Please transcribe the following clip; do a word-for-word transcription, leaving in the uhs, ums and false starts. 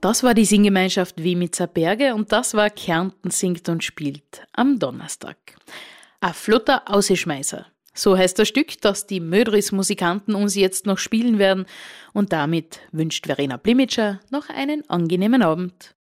Das war die Singgemeinschaft Wiemitzer Berge und das war Kärnten singt und spielt am Donnerstag. Ein flotter Auseschmeißer. So heißt das Stück, das die Mödris-Musikanten uns jetzt noch spielen werden. Und damit wünscht Verena Blimitscher noch einen angenehmen Abend.